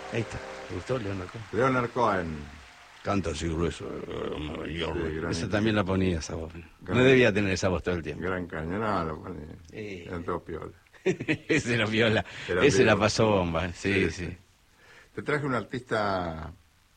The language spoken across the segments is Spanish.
Ahí está. ¿Te gustó Leonard Cohen? Leonard Cohen. Canta así grueso. Esa Sí, también la ponía esa voz. No gran, debía tener esa voz todo el tiempo. gran caño. No, lo ponía. Eran todos piola. Ese era viola. Era Ese la vivo. pasó bomba. Sí, Sí, sí. sí. Te traje un artista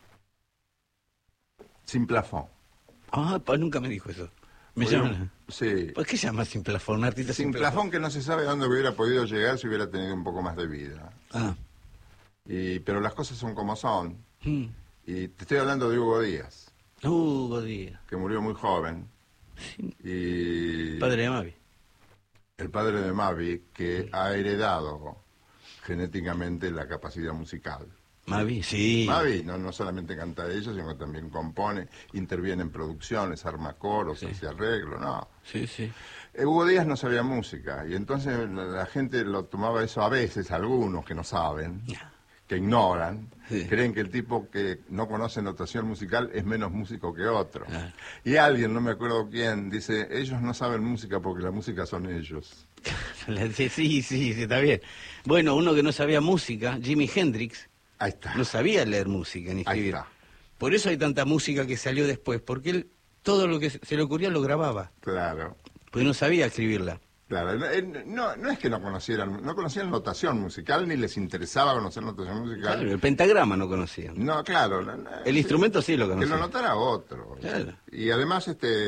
sin plafón. Ah, nunca me dijo eso. Me Porque llaman. sí. ¿Por qué llama sin plafón? Un artista Sin plafón, que no se sabe dónde hubiera podido llegar si hubiera tenido un poco más de vida. Ah. Pero las cosas son como son. Mm. Y te estoy hablando de Hugo Díaz, Hugo Díaz. que murió muy joven. Sí. Y Padre de Mavi. el padre de Mavi, que ha heredado genéticamente la capacidad musical. Mavi, sí. Mavi no solamente canta ella, sino que también compone, interviene en producciones, arma coros, Sí. hace arreglo, no. Sí, sí. Hugo Díaz no sabía música, y entonces la gente lo tomaba eso a veces, algunos que no saben, que ignoran, Sí. creen que el tipo que no conoce notación musical es menos músico que otro. Ah. Y alguien, no me acuerdo quién, dice, ellos no saben música porque la música son ellos. Sí, sí, sí, está bien. Bueno, uno que no sabía música, Jimi Hendrix, Ahí está. no sabía leer música ni Ahí escribir. está. Por eso hay tanta música que salió después, porque él todo lo que se le ocurría lo grababa, Claro. porque no sabía escribirla. Claro, no es que no conocían notación musical, ni les interesaba conocer notación musical. Claro, el pentagrama no conocían. No, claro. El instrumento sí lo Que conocían. lo notara otro. Claro. Y además,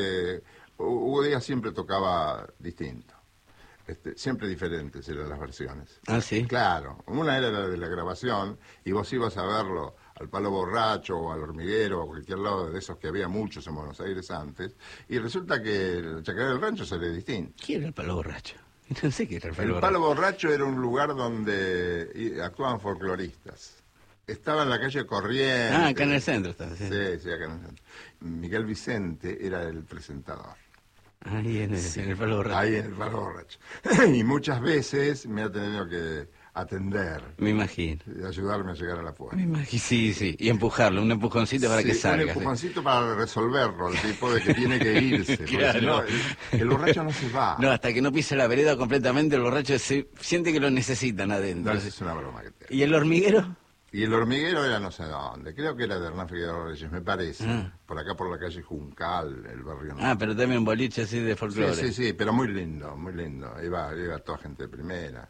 Hugo Díaz siempre tocaba distinto. Siempre diferentes eran las versiones. Ah, sí. Claro, una era la de la grabación, y vos ibas a verlo al Palo Borracho o al Hormiguero o a cualquier lado de esos que había muchos en Buenos Aires antes, y resulta que el Chacarera del Rancho sale distinto. ¿Quién era el palo borracho? No sé qué era el palo El Palo borracho. Borracho era un lugar donde actuaban folcloristas. Estaba en la calle Corrientes. Ah, acá en el centro está. Sí. Sí, acá en el centro. Miguel Vicente era el presentador. Ahí en el palo borracho. Ahí en el Palo Borracho. Y muchas veces me ha tenido que atender, Me imagino. y ayudarme a llegar a la puerta. Me imagino. Sí, sí. Y empujarlo, un empujoncito para que Sí, salga. un empujoncito para resolverlo, el tipo de que tiene que irse. Porque Claro. si no, el borracho no se va. No, hasta que no pise la vereda completamente, el borracho siente que lo necesitan adentro. No, esa es una broma que te... ¿Y el hormiguero? Y el hormiguero era no sé dónde, creo que era de Hernán Figueroa Reyes, me parece. Ah. Por acá por la calle Juncal, el barrio. Ah, pero también un boliche así de folclore. Sí, pero muy lindo, muy lindo. Iba toda gente de primera.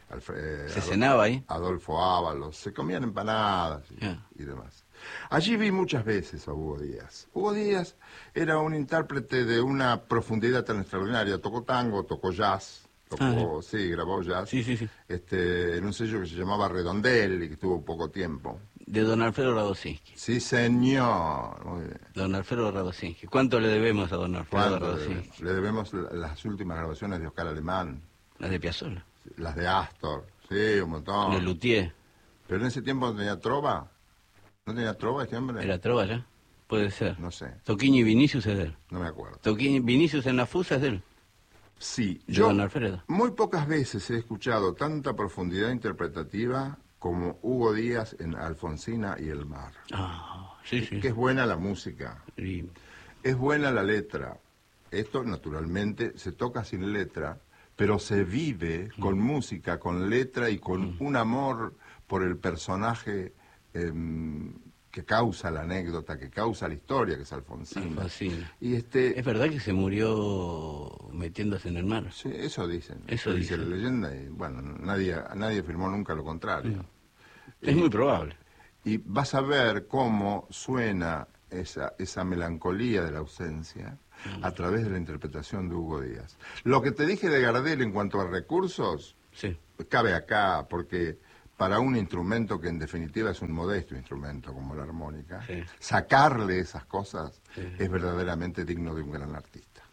¿Se cenaba ahí? Adolfo Ábalos, se comían empanadas y demás. Allí vi muchas veces a Hugo Díaz. Hugo Díaz era un intérprete de una profundidad tan extraordinaria. Tocó tango, tocó jazz. Sí, grabó jazz. Sí, sí, sí. En un sello que se llamaba Redondel y que tuvo poco tiempo. De don Alfredo Radosinski. Sí, señor. Muy bien. Don Alfredo Radosinski. ¿Cuánto le debemos a don Alfredo Radosinski? Le debemos las últimas grabaciones de Oscar Alemán, Las de Piazzolla. las de Astor, sí, un montón. De Luthier. Pero en ese tiempo no tenía trova. ¿No tenía trova este hombre? ¿Era trova ya? Puede ser. No sé, Toquini y Vinicius es de él. no me acuerdo. Toquini, Vinicius en la fusa es de él. Sí, De yo don Alfredo. muy pocas veces he escuchado tanta profundidad interpretativa como Hugo Díaz en Alfonsina y el mar. Ah, sí, sí. Que es buena la música, Y- es buena la letra. Esto naturalmente se toca sin letra, pero se vive con música, con letra y con un amor por el personaje que causa la anécdota, que causa la historia, que es Alfonsina. Alfonsina. Y Es verdad que se murió metiéndose en el mar. sí, eso dicen. Eso dice dicen. la leyenda y bueno, nadie afirmó nunca lo contrario. Es muy probable. Y vas a ver cómo suena esa melancolía de la ausencia a través de la interpretación de Hugo Díaz. Lo que te dije de Gardel en cuanto a recursos, Sí. cabe acá, porque para un instrumento que en definitiva es un modesto instrumento como la armónica, Sí. sacarle esas cosas Sí. es verdaderamente digno de un gran artista.